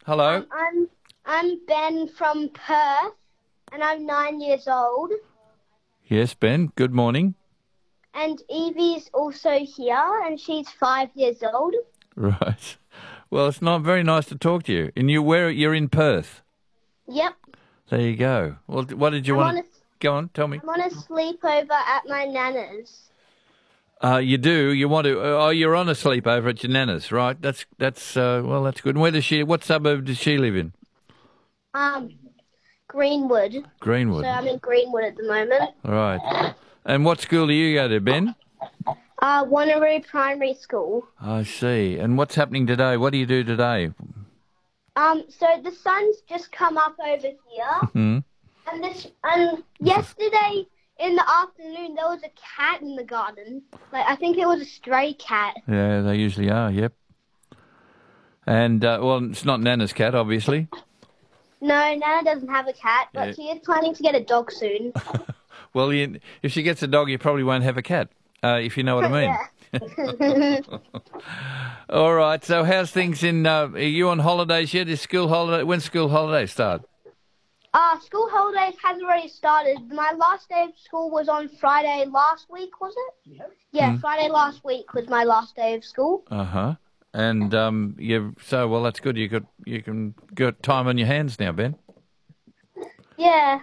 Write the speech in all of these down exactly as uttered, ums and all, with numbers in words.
Hello. Um, I'm I'm Ben from Perth, and I'm nine years old. Yes, Ben. Good morning. And Evie's also here, and she's five years old. Right. Well, it's not very nice to talk to you. And you where you're in Perth. Yep. There you go. Well, what did you I'm want on to a, go on? Tell me. I'm on a sleepover at my nana's. Uh, you do. You want to? Oh, you're on a sleepover at your nana's, right? That's that's uh, well, that's good. And where does she? What suburb does she live in? Um, Greenwood. Greenwood. So I'm in Greenwood at the moment. Right. And what school do you go to, Ben? Uh, Wanneroo Primary School. I see. And what's happening today? What do you do today? Um, so the sun's just come up over here, Hmm. and this and yesterday in the afternoon there was a cat in the garden. Like I think it was a stray cat. Yeah, they usually are. Yep. And uh, well, it's not Nana's cat, obviously. No, Nana doesn't have a cat, but Yeah. she is planning to get a dog soon. Well, you, if she gets a dog, you probably won't have a cat, uh, if you know what I mean. Yeah. All right. So, how's things in? Uh, are you on holidays yet? Is school holiday? When school holidays start? Uh, school holidays has already started. My last day of school was on Friday last week, was it? Yeah. Yeah, Friday last week was my last day of school. Uh huh. And um, you so well. That's good. You got you can got time on your hands now, Ben. Yeah.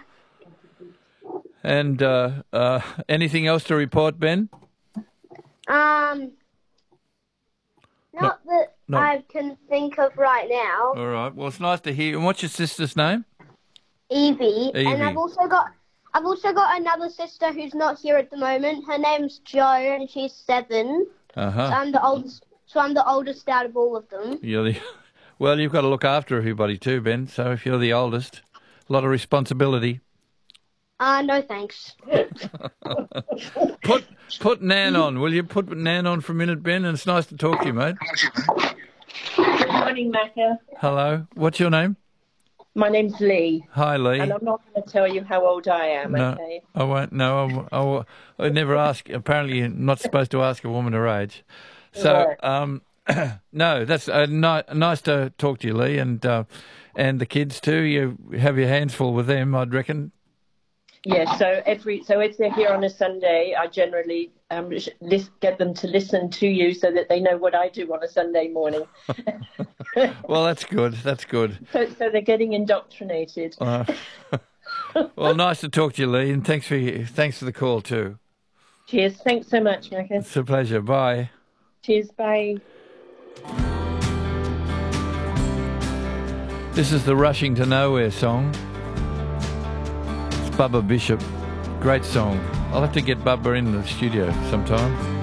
And uh, uh, anything else to report, Ben? Um, not that no. I can think of right now. All right. Well, it's nice to hear. And what's your sister's name? Evie. Evie. And I've also got I've also got another sister who's not here at the moment. Her name's Jo, and she's seven. Uh So huh. I'm the oldest. So I'm the oldest out of all of them. You're the well. You've got to look after everybody too, Ben. So if you're the oldest, a lot of responsibility. Uh, no thanks. Put put Nan on, will you? Put Nan on for a minute, Ben. And it's nice to talk to you, mate. Good morning, Macca. Hello. What's your name? My name's Lee. Hi, Lee. And I'm not going to tell you how old I am, No, okay? I won't. No, I, I, I never ask. Apparently, you're not supposed to ask a woman her age. So, Right. um, no, that's uh, ni- nice to talk to you, Lee, and uh, and the kids too. You have your hands full with them, I'd reckon. Yeah, so every so if they're here on a Sunday, I generally um, sh- lis- get them to listen to you so that they know what I do on a Sunday morning. Well, that's good. That's good. So, so they're getting indoctrinated. Uh, well, nice to talk to you, Lee, and thanks for your, thanks for the call too. Cheers. Thanks so much, Macca. It's a pleasure. Bye. Cheers. Bye. This is the Rushing to Nowhere song. It's Bubba Bishop. Great song. I'll have to get Bubba in the studio sometime.